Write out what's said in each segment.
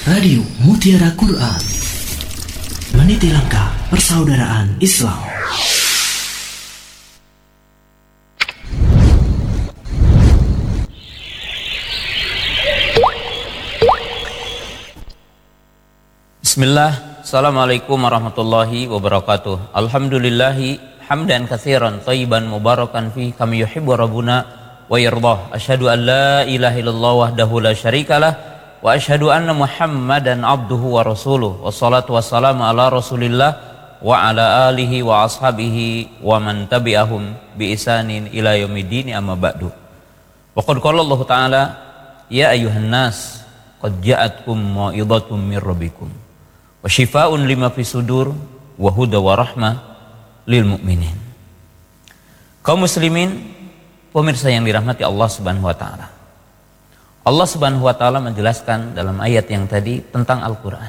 Radio Mutiara Quran, meniti langkah persaudaraan Islam. Bismillah, Assalamualaikum warahmatullahi wabarakatuh. Alhamdulillahi hamdan katsiran thayyiban mubarakan fi kama yuhibbu rabbuna wa yardah. Asyhadu an la ilaha illallah wahdahu la syarikalah wa asyhadu anna Muhammadan abduhu wa rasuluh. Wassalatu wassalamu ala Rasulillah wa ala alihi wa ashabihi wa man tabi'ahum bi ihsanin ila yaumiddin, amma ba'du. Wa qad qala Allah Ta'ala, ya ayyuhan nas qad ja'atkum mau'izatun mir rabbikum wa syifaa'un lima fi sudur wa huda wa rahmah lil mu'minin. Kaum muslimin, pemirsa yang dirahmati Allah Subhanahu wa taala. Allah Subhanahu wa taala menjelaskan dalam ayat yang tadi tentang Al-Qur'an.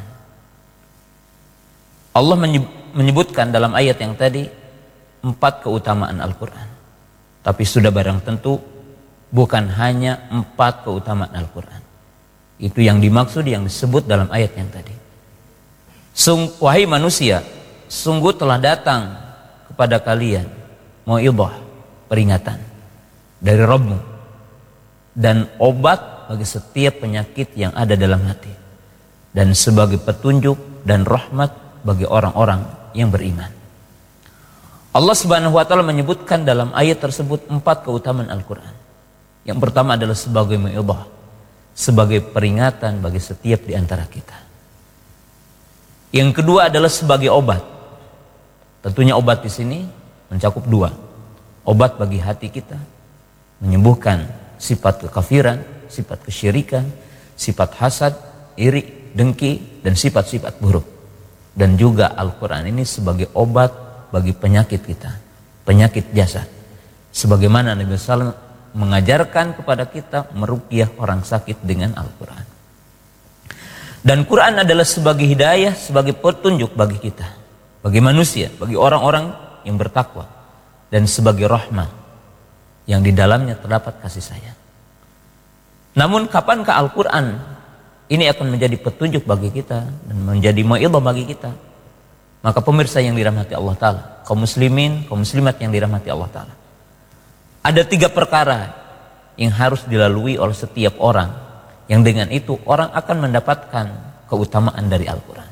Allah menyebutkan dalam ayat yang tadi 4 keutamaan Al-Qur'an. Tapi sudah barang tentu bukan hanya 4 keutamaan Al-Qur'an. Itu yang dimaksud, yang disebut dalam ayat yang tadi. Wahai manusia, sungguh telah datang kepada kalian mau'izah, peringatan dari Rabbmu, dan obat bagi setiap penyakit yang ada dalam hati, dan sebagai petunjuk dan rahmat bagi orang-orang yang beriman. Allah Subhanahu wa taala menyebutkan dalam ayat tersebut 4 keutamaan Al-Qur'an. Yang pertama adalah sebagai mau'izah, sebagai peringatan bagi setiap di antara kita. Yang kedua adalah sebagai obat. Tentunya obat di sini mencakup 2. Obat bagi hati kita, menyembuhkan sifat kekafiran, sifat kesyirikan, sifat hasad, iri, dengki, dan sifat-sifat buruk. Dan juga Al-Quran ini sebagai obat bagi penyakit kita, penyakit jasad. Sebagaimana Nabi SAW mengajarkan kepada kita meruqyah orang sakit dengan Al-Quran. Dan Quran adalah sebagai hidayah, sebagai petunjuk bagi kita, bagi manusia, bagi orang-orang yang bertakwa, dan sebagai rahmah yang di dalamnya terdapat kasih sayang. Namun kapankah Al-Quran ini akan menjadi petunjuk bagi kita dan menjadi mau'izah bagi kita? Maka pemirsa yang dirahmati Allah Ta'ala, kaum muslimin, kaum muslimat yang dirahmati Allah Ta'ala, ada 3 perkara yang harus dilalui oleh setiap orang, yang dengan itu orang akan mendapatkan keutamaan dari Al-Quran.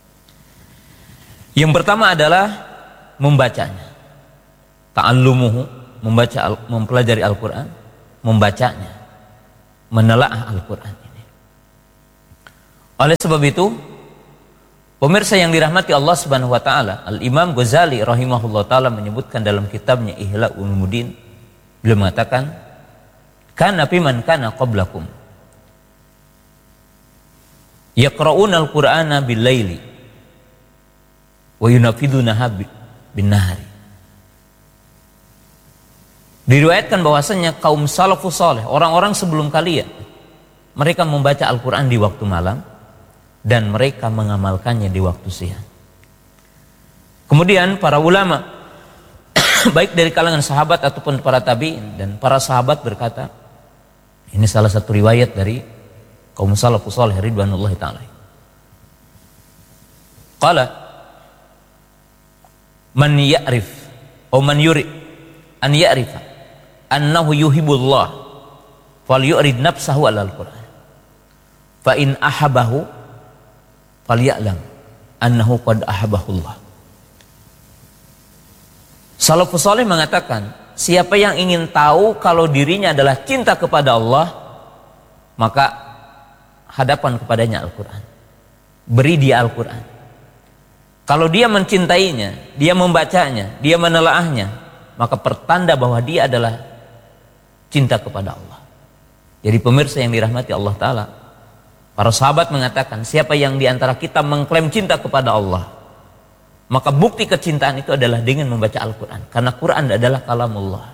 Yang pertama adalah membacanya, ta'allumuhu, mempelajari Al-Quran, membacanya, menelaah Al-Quran ini. Oleh sebab itu, pemirsa yang dirahmati Allah Subhanahu wa taala, Al-Imam Ghazali rahimahullah taala menyebutkan dalam kitabnya Ihya Ulumuddin, beliau mengatakan, kana fiman kana qablakum yaqra'una al-Qur'ana bil-laili wa yunafidunaha bin-nahari. Diriwayatkan bahwasanya kaum salafus saleh, orang-orang sebelum kalian, mereka membaca Al-Quran di waktu malam dan mereka mengamalkannya di waktu siang. Kemudian para ulama baik dari kalangan sahabat ataupun para tabi'in dan para sahabat berkata, ini salah satu riwayat dari kaum salafus saleh ridwanullahi ta'ala. Qala man ya'rif atau man yuri an ya'rifa annahu yuhibbullah falyurid nafsahu alal Qur'an fa in ahabahu falyalam annahu qad ahabahullah. Salafus saleh mengatakan, siapa yang ingin tahu kalau dirinya adalah cinta kepada Allah, maka hadapan kepadanya Al-Quran, beri dia Al-Quran. Kalau dia mencintainya, dia membacanya, dia menelaahnya, maka pertanda bahwa dia adalah cinta kepada Allah. Jadi pemirsa yang dirahmati Allah Ta'ala, para sahabat mengatakan, siapa yang diantara kita mengklaim cinta kepada Allah, maka bukti kecintaan itu adalah dengan membaca Al-Quran. Karena Quran adalah kalamullah.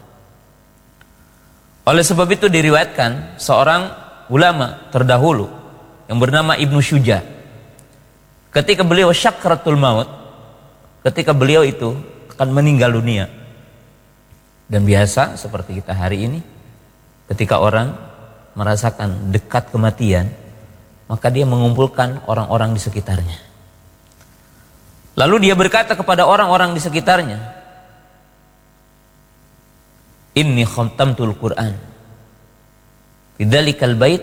Oleh sebab itu diriwayatkan seorang ulama terdahulu yang bernama Ibnu Syuja, ketika beliau syakratul maut, ketika beliau itu akan meninggal dunia. Dan biasa seperti kita hari ini, ketika orang merasakan dekat kematian, maka dia mengumpulkan orang-orang di sekitarnya. Lalu dia berkata kepada orang-orang di sekitarnya, inni khatamtul Qur'an fi dzalikal bait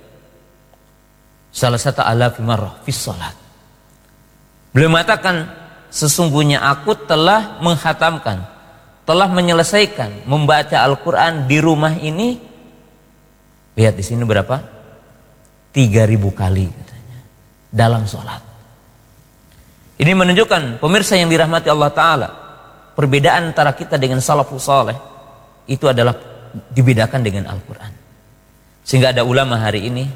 salasata alafi marrah fi shalat. Beliau mengatakan, sesungguhnya aku telah menghatamkan, telah menyelesaikan membaca Al-Quran di rumah ini. Lihat di sini berapa? 3.000 kali katanya dalam sholat. Ini menunjukkan, pemirsa yang dirahmati Allah Ta'ala, perbedaan antara kita dengan salafus saleh itu adalah dibedakan dengan Al-Quran. Sehingga ada ulama hari ini,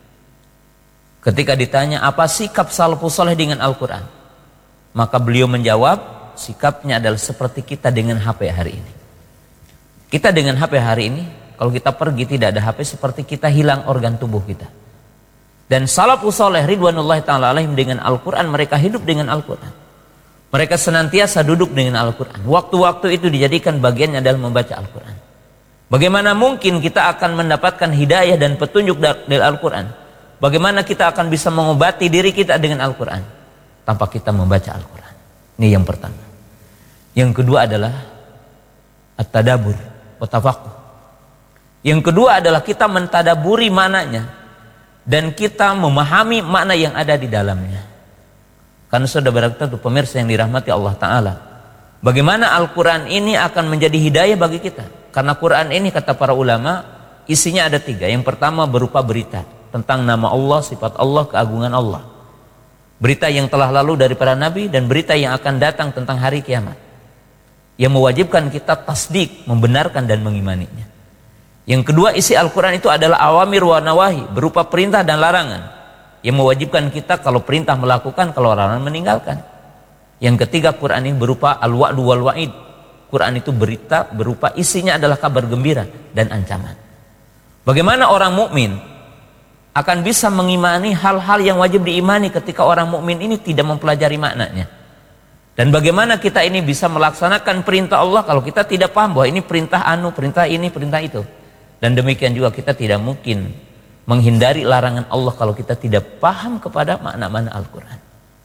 ketika ditanya apa sikap salafus saleh dengan Al-Quran, maka beliau menjawab, sikapnya adalah seperti kita dengan HP hari ini. Kita dengan HP hari ini, kalau kita pergi tidak ada HP, seperti kita hilang organ tubuh kita. Dan salafus saleh ridwanullahi ta'ala alaihim dengan Al-Quran, mereka hidup dengan Al-Quran. Mereka senantiasa duduk dengan Al-Quran. Waktu-waktu itu dijadikan bagiannya adalah membaca Al-Quran. Bagaimana mungkin kita akan mendapatkan hidayah dan petunjuk dari Al-Quran? Bagaimana kita akan bisa mengobati diri kita dengan Al-Quran tanpa kita membaca Al-Quran? Ini yang pertama. Yang kedua adalah at-tadabbur wa tafaqquh. Yang kedua adalah kita mentadaburi maknanya dan kita memahami makna yang ada di dalamnya. Karena saudara tentu pemirsa yang dirahmati Allah Ta'ala, bagaimana Al-Quran ini akan menjadi hidayah bagi kita? Karena Quran ini, kata para ulama, isinya ada 3. Yang pertama berupa berita tentang nama Allah, sifat Allah, keagungan Allah. Berita yang telah lalu dari para nabi dan berita yang akan datang tentang hari kiamat, yang mewajibkan kita tasdik, membenarkan dan mengimaninya. Yang kedua, isi Al-Quran itu adalah awamir wa nawahi, berupa perintah dan larangan, yang mewajibkan kita kalau perintah melakukan, kalau larangan meninggalkan. Yang ketiga, Quran ini berupa al-wa'du wal wa'id. Quran itu berita berupa isinya adalah kabar gembira dan ancaman. Bagaimana orang mukmin akan bisa mengimani hal-hal yang wajib diimani ketika orang mukmin ini tidak mempelajari maknanya? Dan bagaimana kita ini bisa melaksanakan perintah Allah kalau kita tidak paham bahwa ini perintah anu, perintah ini, perintah itu? Dan demikian juga kita tidak mungkin menghindari larangan Allah kalau kita tidak paham kepada makna-makna Al-Quran.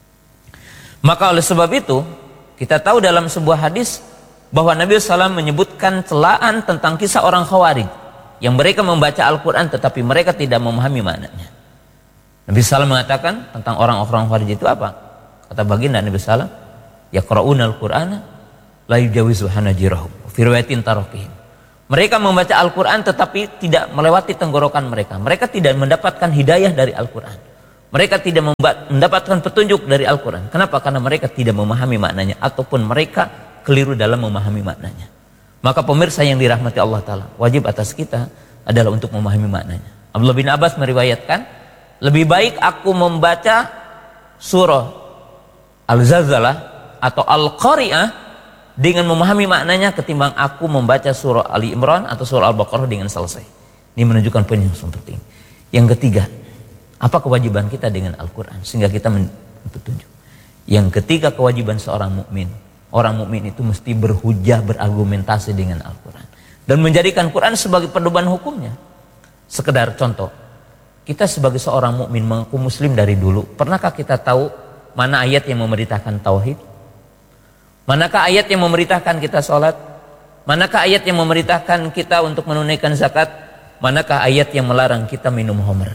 Maka oleh sebab itu, kita tahu dalam sebuah hadis bahwa Nabi SAW menyebutkan celaan tentang kisah orang Khawarij yang mereka membaca Al-Quran tetapi mereka tidak memahami maknanya. Nabi SAW mengatakan tentang orang-orang Khawarij itu apa? Kata baginda Nabi SAW, yaqra'una al-Qur'ana la yujawizu hanajirahum fi riwayatin taraqihim. Mereka membaca Al-Quran tetapi tidak melewati tenggorokan mereka. Mereka tidak mendapatkan hidayah dari Al-Quran. Mereka tidak mendapatkan petunjuk dari Al-Quran. Kenapa? Karena mereka tidak memahami maknanya, ataupun mereka keliru dalam memahami maknanya. Maka pemirsa yang dirahmati Allah Ta'ala, wajib atas kita adalah untuk memahami maknanya. Abdullah bin Abbas meriwayatkan, lebih baik aku membaca surah Al-Zalzalah atau Al-Qari'ah dengan memahami maknanya ketimbang aku membaca surah Ali Imran atau surah Al-Baqarah dengan selesai. Ini menunjukkan poin yang sangat penting. Yang ketiga, apa kewajiban kita dengan Al-Quran sehingga kita petunjuk? Yang ketiga, kewajiban seorang mukmin. Orang mukmin itu mesti berhujah, berargumentasi dengan Al-Quran dan menjadikan Quran sebagai pedoman hukumnya. Sekedar contoh, kita sebagai seorang mukmin mengaku muslim dari dulu, pernahkah kita tahu mana ayat yang memerintahkan tauhid? Manakah ayat yang memerintahkan kita sholat? Manakah ayat yang memerintahkan kita untuk menunaikan zakat? Manakah ayat yang melarang kita minum khamr?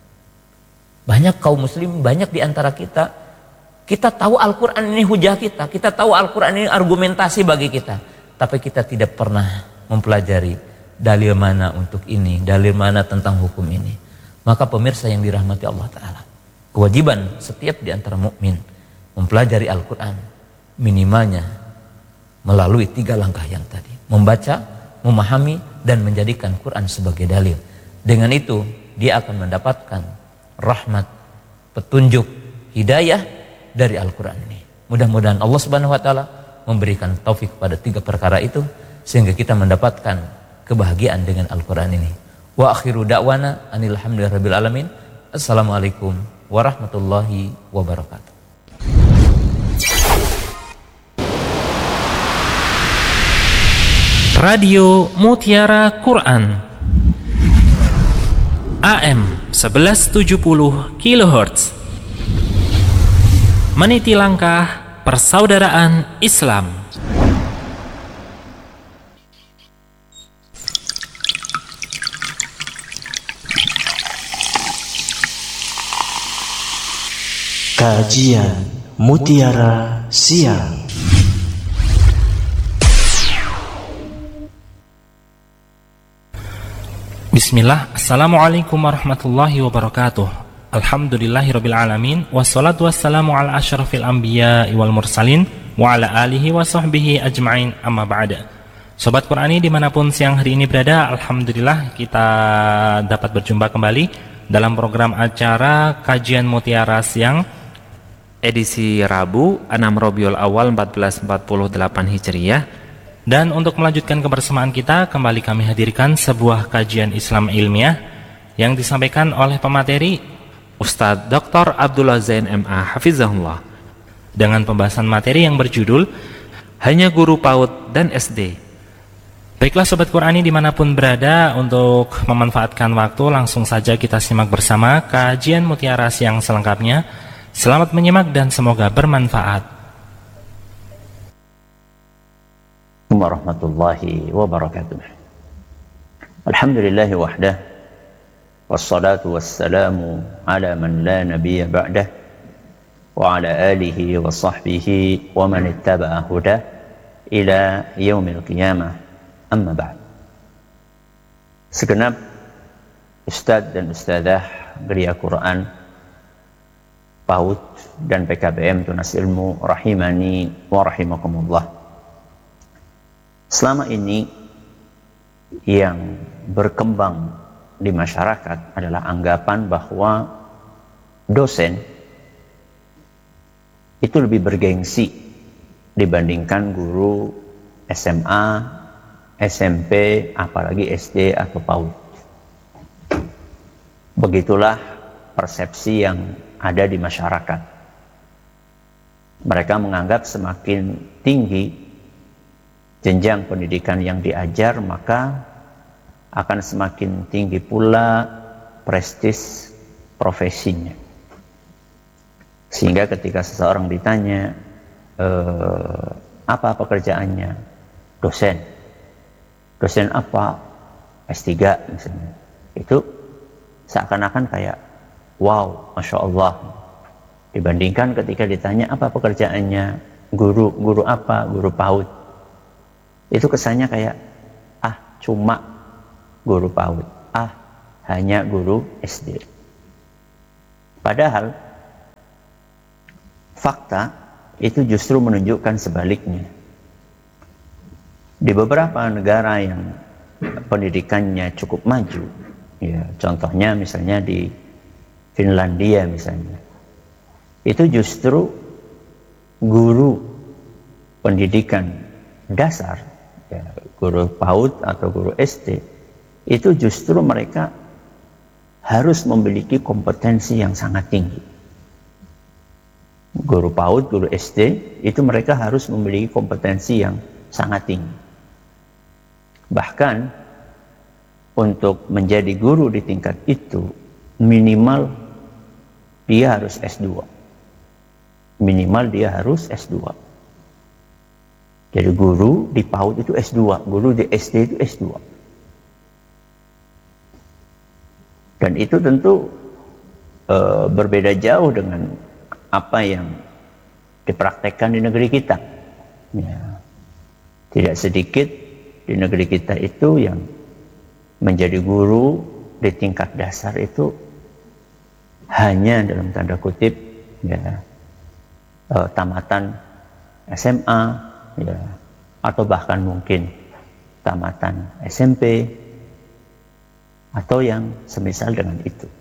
Banyak kaum muslim, banyak di antara kita, kita tahu Al-Quran ini hujah kita tahu Al-Quran ini argumentasi bagi kita, tapi kita tidak pernah mempelajari dalil mana untuk ini, dalil mana tentang hukum ini. Maka pemirsa yang dirahmati Allah Ta'ala, kewajiban setiap di antara mukmin mempelajari Al-Quran, minimalnya melalui 3 langkah yang tadi: membaca, memahami, dan menjadikan Quran sebagai dalil. Dengan itu dia akan mendapatkan rahmat, petunjuk, hidayah dari Al-Quran ini. Mudah-mudahan Allah Subhanahu wa Ta'ala memberikan taufik pada 3 perkara itu sehingga kita mendapatkan kebahagiaan dengan Al-Quran ini. Wa akhiru da'wana anil hamdulillahirabbil alamin. Assalamualaikum warahmatullahi wabarakatuh. Radio Mutiara Quran AM 1170 kHz. Meniti langkah persaudaraan Islam. Kajian Mutiara Siang. Bismillah, Assalamualaikum warahmatullahi wabarakatuh. Alhamdulillahirabbil alamin, wassalatu wassalamu ala asyrafil anbiya wal mursalin wa ala alihi wa sahbihi ajma'in, amma ba'da. Sobat Qurani dimanapun siang hari ini berada, alhamdulillah kita dapat berjumpa kembali dalam program acara Kajian Mutiara Siang edisi Rabu 6 Rabiul Awal 1448 Hijriah. Dan untuk melanjutkan kebersamaan kita, kembali kami hadirkan sebuah kajian Islam ilmiah yang disampaikan oleh pemateri Ustadz Dr. Abdullah Zain MA Hafizahullah, dengan pembahasan materi yang berjudul Hanya Guru PAUD dan SD. Baiklah Sobat Qurani dimanapun berada, untuk memanfaatkan waktu langsung saja kita simak bersama kajian Mutiara Siang selengkapnya. Selamat menyimak dan semoga bermanfaat. Warahmatullahi wabarakatuh. Alhamdulillahi wahdah, wassalatu wassalamu ala man la nabiyya ba'dah, wa ala alihi wa sahbihi wa man ittaba'a hudah ila yaumil qiyamah, amma ba'd. Segenap ustadz dan ustadzah geria Quran PAUD dan PKBM Tunas Ilmu rahimani wa rahimakumullah. Selama ini yang berkembang di masyarakat adalah anggapan bahwa dosen itu lebih bergengsi dibandingkan guru SMA, SMP, apalagi SD atau PAUD. Begitulah persepsi yang ada di masyarakat. Mereka menganggap semakin tinggi jenjang pendidikan yang diajar, maka akan semakin tinggi pula prestis profesinya. Sehingga ketika seseorang ditanya, apa pekerjaannya? Dosen. Dosen apa? S3 misalnya. Itu seakan-akan kayak wow, Masya Allah. Dibandingkan ketika ditanya apa pekerjaannya, guru apa, guru PAUD. Itu kesannya kayak, cuma guru PAUD, hanya guru SD. Padahal, fakta itu justru menunjukkan sebaliknya. Di beberapa negara yang pendidikannya cukup maju, ya, contohnya misalnya di Finlandia misalnya, itu justru guru pendidikan dasar, ya, guru PAUD atau guru SD, itu justru mereka harus memiliki kompetensi yang sangat tinggi. Guru PAUD, guru SD, itu mereka harus memiliki kompetensi yang sangat tinggi. Bahkan untuk menjadi guru di tingkat itu, minimal dia harus S2. Minimal dia harus S2. Jadi guru di PAUD itu S2, guru di SD itu S2. Dan itu tentu berbeda jauh dengan apa yang dipraktekkan di negeri kita. Ya. Tidak sedikit di negeri kita itu yang menjadi guru di tingkat dasar itu hanya dalam tanda kutip, ya, tamatan SMA, ya, atau bahkan mungkin tamatan SMP atau yang semisal dengan itu.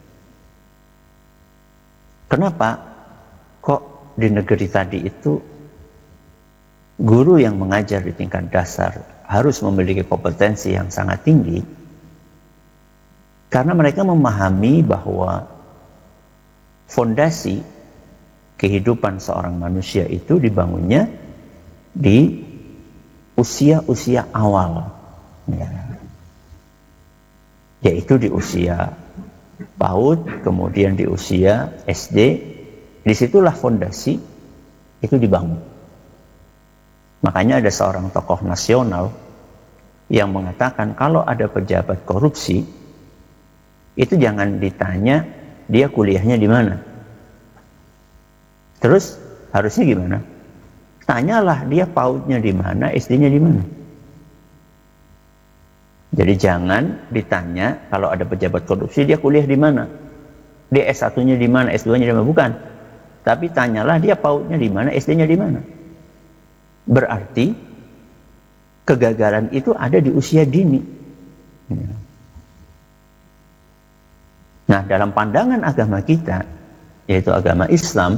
Kenapa kok di negeri tadi itu guru yang mengajar di tingkat dasar harus memiliki kompetensi yang sangat tinggi? Karena mereka memahami bahwa fondasi kehidupan seorang manusia itu dibangunnya di usia-usia awal, ya. Yaitu di usia PAUD, kemudian di usia SD, disitulah fondasi itu dibangun. Makanya ada seorang tokoh nasional yang mengatakan kalau ada pejabat korupsi, itu jangan ditanya dia kuliahnya di mana. Terus harusnya gimana? Tanyalah dia PAUD-nya di mana, SD-nya di mana. Jadi jangan ditanya kalau ada pejabat korupsi dia kuliah di mana, dia S1-nya di mana, S2-nya di mana, bukan. Tapi tanyalah dia PAUD-nya di mana, SD-nya di mana. Berarti kegagalan itu ada di usia dini. Nah, dalam pandangan agama kita, yaitu agama Islam,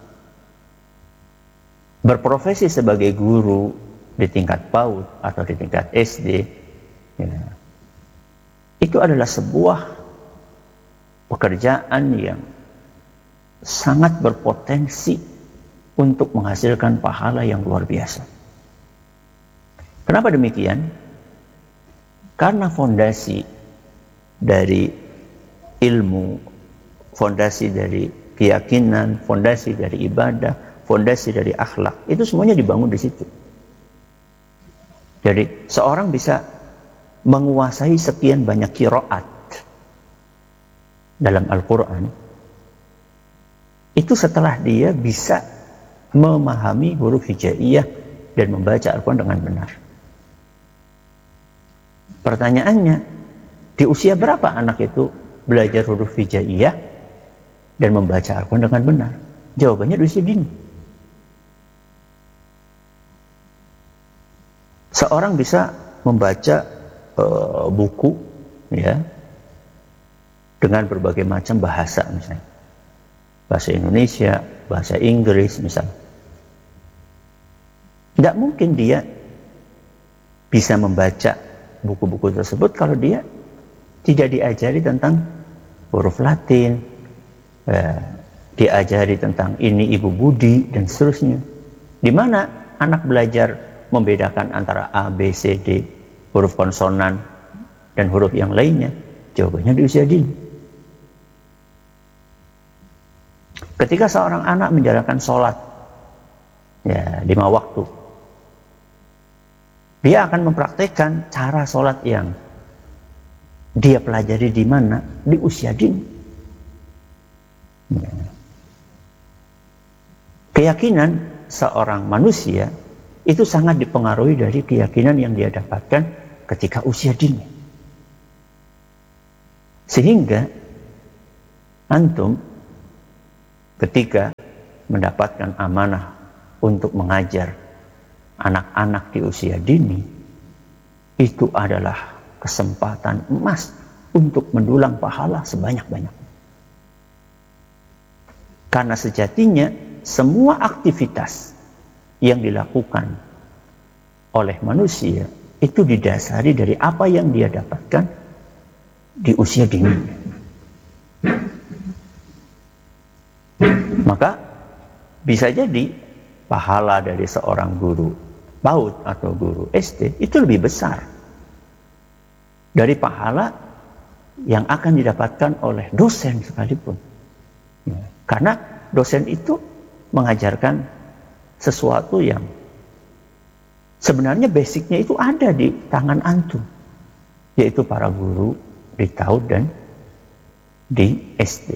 berprofesi sebagai guru di tingkat PAUD atau di tingkat SD, ya, itu adalah sebuah pekerjaan yang sangat berpotensi untuk menghasilkan pahala yang luar biasa. Kenapa demikian? Karena fondasi dari ilmu, fondasi dari keyakinan, fondasi dari ibadah, fondasi dari akhlak, itu semuanya dibangun di situ. Jadi seorang bisa menguasai sekian banyak qiraat dalam Al-Quran, itu setelah dia bisa memahami huruf hijaiyah dan membaca Al-Quran dengan benar. Pertanyaannya, di usia berapa anak itu belajar huruf hijaiyah dan membaca Al-Quran dengan benar? Jawabannya di usia dini. Seorang bisa membaca buku, ya, dengan berbagai macam bahasa, misalnya bahasa Indonesia, bahasa Inggris misalnya. Tidak mungkin dia bisa membaca buku-buku tersebut kalau dia tidak diajari tentang huruf Latin, diajari tentang ini ibu budi dan seterusnya. Di mana anak belajar membedakan antara A, B, C, D, huruf konsonan dan huruf yang lainnya? Jawabannya di usia dini. Ketika seorang anak menjalankan sholat, ya, 5 waktu, dia akan mempraktekkan cara sholat yang dia pelajari di mana? Di usia dini. Ya. Keyakinan seorang manusia itu sangat dipengaruhi dari keyakinan yang dia dapatkan ketika usia dini. Sehingga antum ketika mendapatkan amanah untuk mengajar anak-anak di usia dini, itu adalah kesempatan emas untuk mendulang pahala sebanyak-banyak. Karena sejatinya semua aktivitas yang dilakukan oleh manusia itu didasari dari apa yang dia dapatkan di usia dini. Maka bisa jadi pahala dari seorang guru PAUD atau guru SD itu lebih besar dari pahala yang akan didapatkan oleh dosen sekalipun. Karena dosen itu mengajarkan sesuatu yang sebenarnya basicnya itu ada di tangan antum, yaitu para guru di PAUD dan di SD.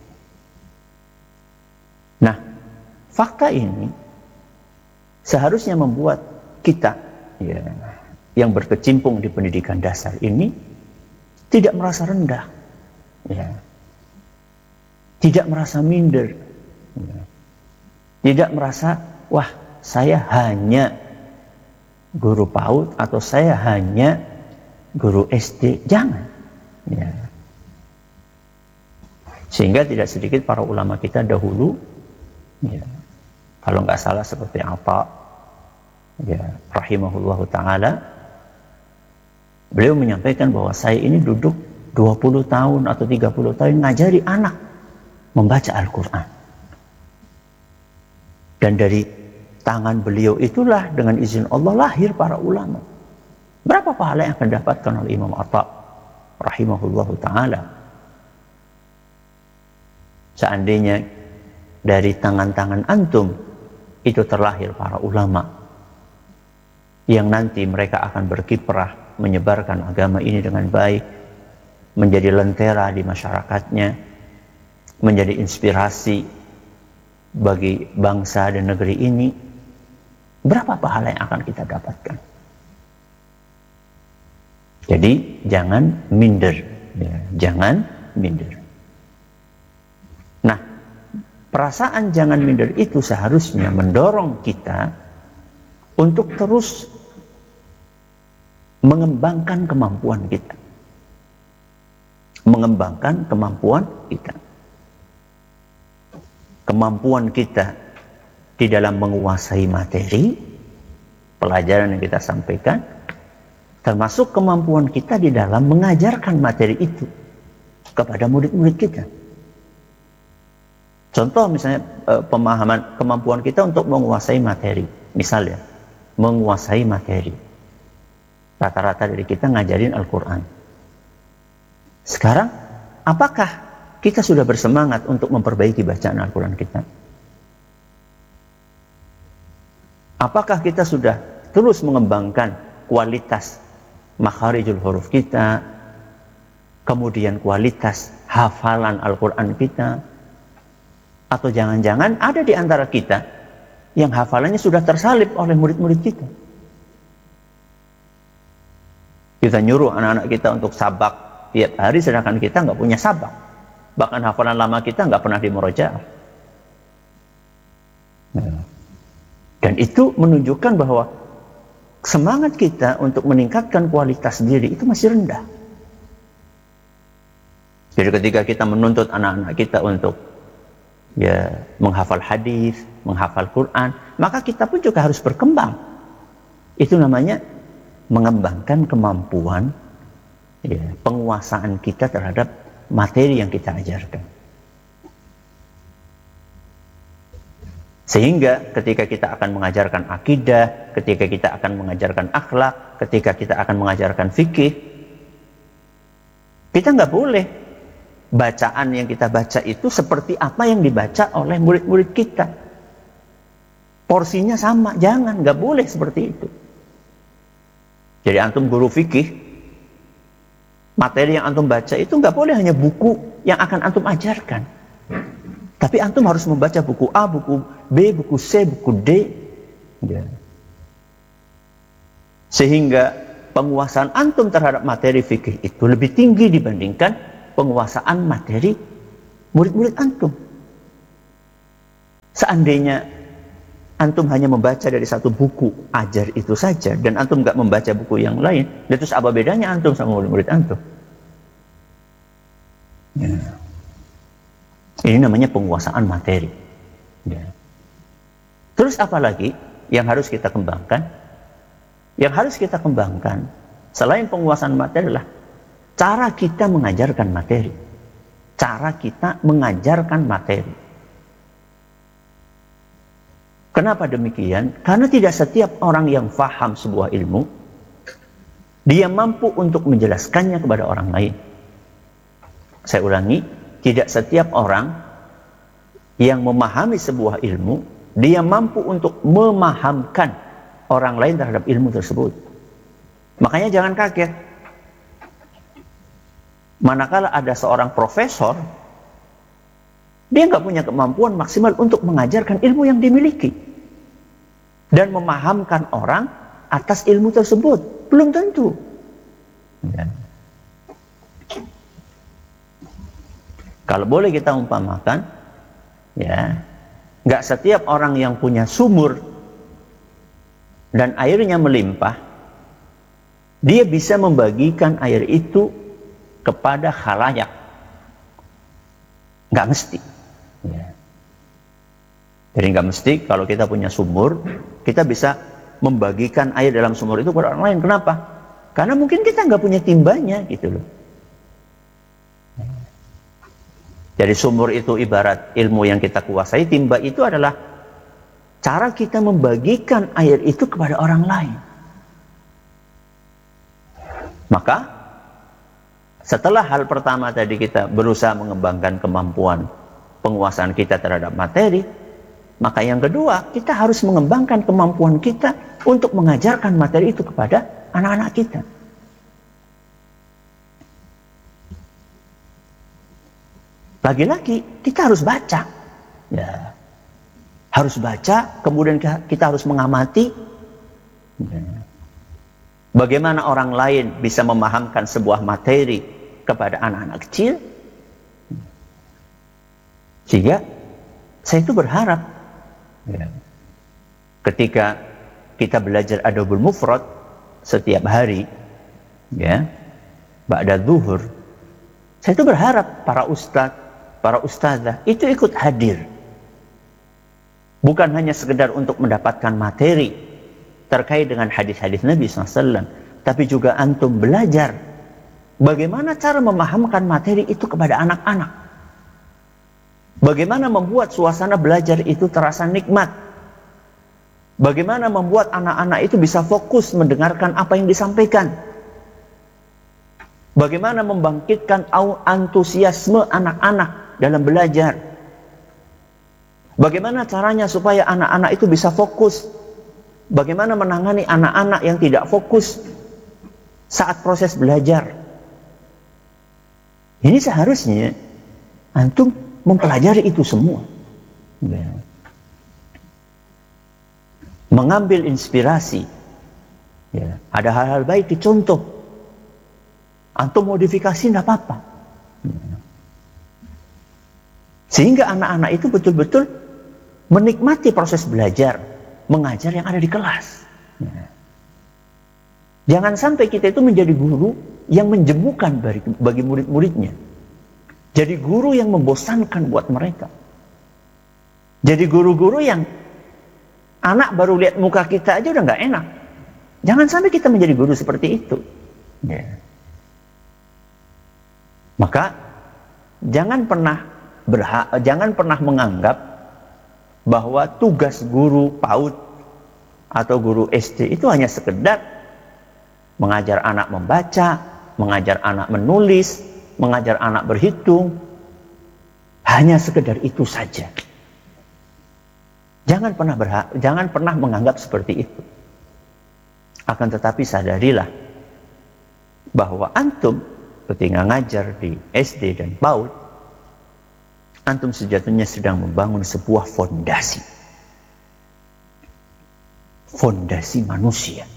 Nah, fakta ini seharusnya membuat kita, ya, yang berkecimpung di pendidikan dasar ini tidak merasa rendah, ya, tidak merasa minder, ya, tidak merasa, wah, saya hanya guru PAUD atau saya hanya guru SD. Jangan, ya. Sehingga tidak sedikit para ulama kita dahulu, ya, kalau nggak salah seperti Atha, ya, rahimahullahu ta'ala, beliau menyampaikan bahwa saya ini duduk 20 tahun atau 30 tahun ngajari anak membaca Al-Quran. Dan dari tangan beliau itulah dengan izin Allah lahir para ulama. Berapa pahala yang akan didapatkan oleh Imam Atha rahimahullahu ta'ala? seandainya dari tangan-tangan antum itu terlahir para ulama yang nanti mereka akan berkiprah menyebarkan agama ini dengan baik, menjadi lentera di masyarakatnya, menjadi inspirasi bagi bangsa dan negeri ini, berapa pahala yang akan kita dapatkan? Jadi jangan minder, ya, jangan minder. Nah, perasaan jangan minder itu seharusnya mendorong kita untuk terus mengembangkan kemampuan kita. Mengembangkan kemampuan kita. Kemampuan kita di dalam menguasai materi, pelajaran yang kita sampaikan, termasuk kemampuan kita di dalam mengajarkan materi itu kepada murid-murid kita. Contoh misalnya pemahaman kemampuan kita untuk menguasai materi. Misalnya, menguasai materi. Rata-rata dari kita ngajarin Al-Quran. Sekarang, apakah kita sudah bersemangat untuk memperbaiki bacaan Al-Quran kita? Apakah kita sudah terus mengembangkan kualitas makharijul huruf kita, kemudian kualitas hafalan Al-Quran kita? Atau jangan-jangan ada di antara kita yang hafalannya sudah tersalib oleh murid-murid kita? Kita nyuruh anak-anak kita untuk sabak tiap hari, sedangkan kita nggak punya sabak. Bahkan hafalan lama kita nggak pernah dimurojaah. Dan itu menunjukkan bahwa semangat kita untuk meningkatkan kualitas diri itu masih rendah. Jadi ketika kita menuntut anak-anak kita untuk menghafal hadis, menghafal Quran, maka kita pun juga harus berkembang. Itu namanya mengembangkan kemampuan penguasaan kita terhadap materi yang kita ajarkan. Sehingga ketika kita akan mengajarkan akidah, ketika kita akan mengajarkan akhlak, ketika kita akan mengajarkan fikih, kita nggak boleh bacaan yang kita baca itu seperti apa yang dibaca oleh murid-murid kita. Porsinya sama, jangan, nggak boleh seperti itu. Jadi antum guru fikih, materi yang antum baca itu nggak boleh hanya buku yang akan antum ajarkan. Tapi antum harus membaca buku A, buku B, buku C, buku D. Sehingga penguasaan antum terhadap materi fikih itu lebih tinggi dibandingkan penguasaan materi murid-murid antum. Seandainya antum hanya membaca dari satu buku ajar itu saja, dan antum nggak membaca buku yang lain, terus apa bedanya antum sama murid-murid antum? Ini namanya penguasaan materi. Terus apa lagi yang harus kita kembangkan? Yang harus kita kembangkan selain penguasaan materi adalah cara kita mengajarkan materi. Cara kita mengajarkan materi. Kenapa demikian? Karena tidak setiap orang yang faham sebuah ilmu, dia mampu untuk menjelaskannya kepada orang lain. Saya ulangi, tidak setiap orang yang memahami sebuah ilmu, dia mampu untuk memahamkan orang lain terhadap ilmu tersebut. Makanya jangan kaget. Manakala ada seorang profesor, dia nggak punya kemampuan maksimal untuk mengajarkan ilmu yang dimiliki dan memahamkan orang atas ilmu tersebut. Belum tentu. Kalau boleh kita umpamakan, nggak setiap orang yang punya sumur dan airnya melimpah, dia bisa membagikan air itu kepada khalayak. Nggak mesti. Jadi nggak mesti kalau kita punya sumur, kita bisa membagikan air dalam sumur itu kepada orang lain. Kenapa? Karena mungkin kita nggak punya timbanya, gitu loh. Jadi sumur itu ibarat ilmu yang kita kuasai, timba itu adalah cara kita membagikan air itu kepada orang lain. Maka setelah hal pertama tadi kita berusaha mengembangkan kemampuan penguasaan kita terhadap materi, maka yang kedua, kita harus mengembangkan kemampuan kita untuk mengajarkan materi itu kepada anak-anak kita. Lagi-lagi kita harus baca, ya. Harus baca, kemudian kita harus mengamati bagaimana orang lain bisa memahamkan sebuah materi kepada anak-anak kecil. Sehingga saya itu berharap, ya, ketika kita belajar Adabul Mufrad setiap hari, ya, ba'da zuhur, saya itu berharap para ustadz, para ustadzah itu ikut hadir. Bukan hanya sekedar untuk mendapatkan materi terkait dengan hadis-hadis Nabi SAW, tapi juga antum belajar bagaimana cara memahamkan materi itu kepada anak-anak. Bagaimana membuat suasana belajar itu terasa nikmat. Bagaimana membuat anak-anak itu bisa fokus mendengarkan apa yang disampaikan. Bagaimana membangkitkan antusiasme anak-anak dalam belajar. Bagaimana caranya supaya anak-anak itu bisa fokus. Bagaimana menangani anak-anak yang tidak fokus saat proses belajar. Ini seharusnya antum mempelajari itu semua. Mengambil inspirasi. Ya. Ada hal-hal baik dicontoh. Antum modifikasi tidak apa-apa. Sehingga anak-anak itu betul-betul menikmati proses belajar, mengajar yang ada di kelas. Jangan sampai kita itu menjadi guru yang menjemukan bagi murid-muridnya. Jadi guru yang membosankan buat mereka. Jadi guru-guru yang anak baru lihat muka kita aja udah nggak enak. Jangan sampai kita menjadi guru seperti itu. Ya. Maka jangan pernah menganggap bahwa tugas guru PAUD atau guru SD itu hanya sekedar mengajar anak membaca, mengajar anak menulis, mengajar anak berhitung. Hanya sekedar itu saja. Jangan pernah menganggap seperti itu. Akan tetapi sadarilah bahwa antum ketika ngajar di SD dan PAUD, antum sejatinya sedang membangun sebuah fondasi. Fondasi manusia.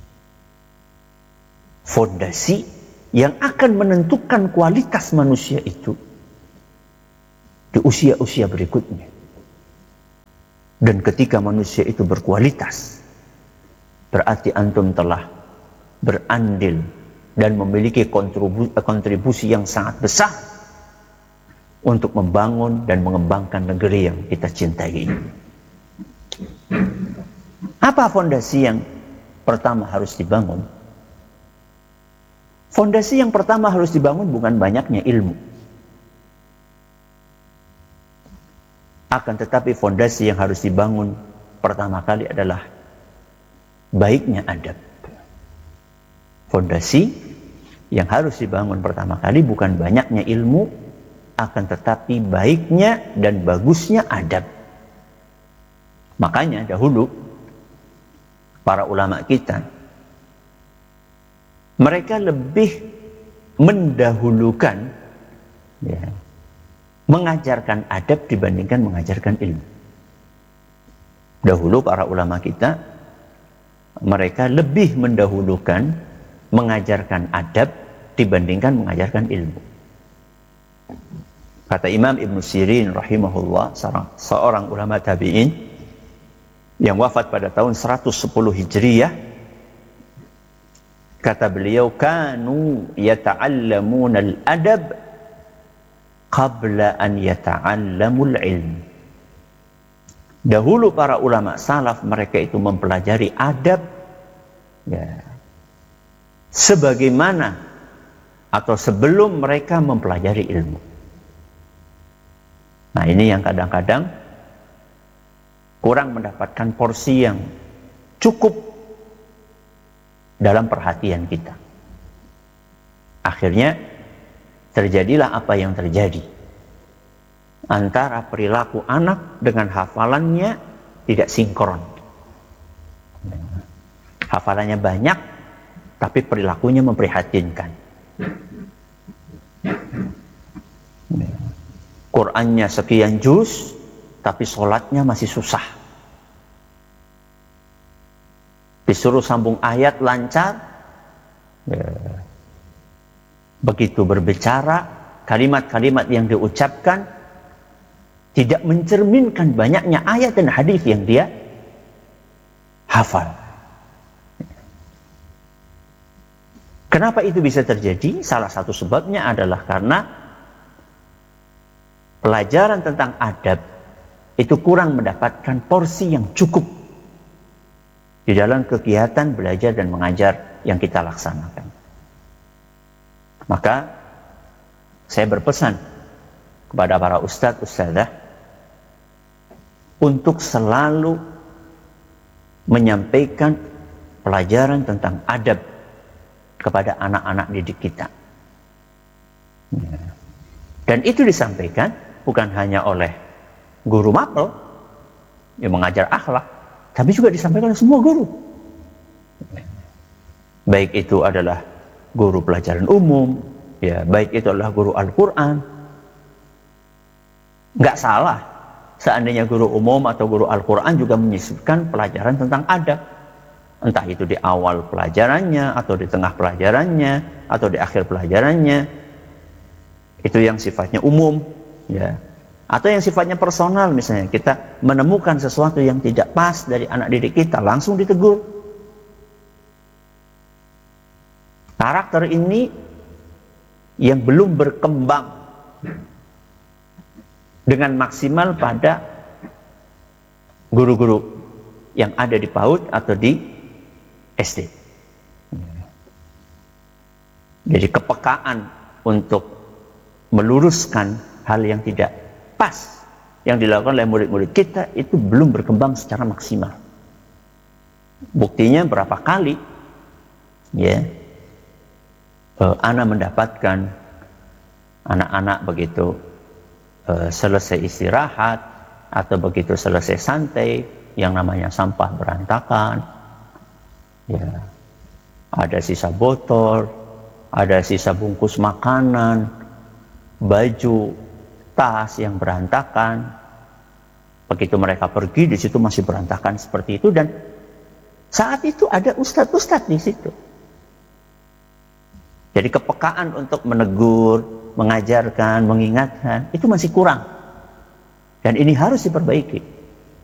Fondasi yang akan menentukan kualitas manusia itu di usia-usia berikutnya. Dan ketika manusia itu berkualitas, berarti antum telah berandil dan memiliki kontribusi yang sangat besar untuk membangun dan mengembangkan negeri yang kita cintai ini. Apa fondasi yang pertama harus dibangun? Fondasi yang pertama harus dibangun bukan banyaknya ilmu. Akan tetapi fondasi yang harus dibangun pertama kali adalah baiknya adab. Fondasi yang harus dibangun pertama kali bukan banyaknya ilmu, akan tetapi baiknya dan bagusnya adab. Makanya dahulu para ulama kita, mereka lebih mendahulukan mengajarkan adab dibandingkan mengajarkan ilmu. Dahulu para ulama kita, mereka lebih mendahulukan mengajarkan adab dibandingkan mengajarkan ilmu. Kata Imam Ibn Sirin rahimahullah, seorang ulama tabi'in yang wafat pada tahun 110 Hijriyah, kata beliau, kanu yata'allamuna al-adab qabla an yata'allamul ilm. Dahulu para ulama salaf, mereka itu mempelajari adab sebagaimana atau sebelum mereka mempelajari ilmu. Nah, ini yang kadang-kadang kurang mendapatkan porsi yang cukup dalam perhatian kita. Akhirnya terjadilah apa yang terjadi. antara perilaku anak dengan hafalannya tidak sinkron. Hafalannya banyak, tapi perilakunya memprihatinkan. Qurannya sekian juz, tapi sholatnya masih susah. Disuruh sambung ayat lancar, begitu berbicara, kalimat-kalimat yang diucapkan tidak mencerminkan banyaknya ayat dan hadis yang dia hafal. Kenapa itu bisa terjadi? Salah satu sebabnya adalah karena pelajaran tentang adab itu kurang mendapatkan porsi yang cukup di dalam kegiatan belajar dan mengajar yang kita laksanakan. Maka saya berpesan kepada para ustadz, ustadzah untuk selalu menyampaikan pelajaran tentang adab kepada anak-anak didik kita. Dan itu disampaikan bukan hanya oleh guru mapel yang mengajar akhlak, tapi juga disampaikan oleh semua guru. Baik itu adalah guru pelajaran umum, ya, baik itu adalah guru Al-Quran. Nggak salah seandainya guru umum atau guru Al-Quran juga menyisipkan pelajaran tentang adab. Entah itu di awal pelajarannya, atau di tengah pelajarannya, atau di akhir pelajarannya. Itu yang sifatnya umum, ya. Atau yang sifatnya personal, misalnya kita menemukan sesuatu yang tidak pas dari anak didik kita, langsung ditegur. Karakter ini yang belum berkembang dengan maksimal pada guru-guru yang ada di PAUD atau di SD. Jadi kepekaan untuk meluruskan hal yang tidak pas yang dilakukan oleh murid-murid kita itu belum berkembang secara maksimal. Buktinya berapa kali ya Ana mendapatkan anak-anak begitu selesai istirahat atau begitu selesai santai, yang namanya sampah berantakan, ya, ada sisa botol, ada sisa bungkus makanan, baju, tas yang berantakan. Begitu mereka pergi, di situ masih berantakan seperti itu, dan saat itu ada ustadz-ustadz di situ. Jadi kepekaan untuk menegur, mengajarkan, mengingatkan itu masih kurang, dan ini harus diperbaiki.